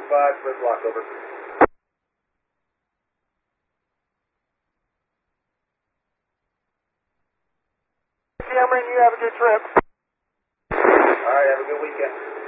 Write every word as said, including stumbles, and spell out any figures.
five, clear block, over. Cameron, you have a good trip. All right, have a good weekend.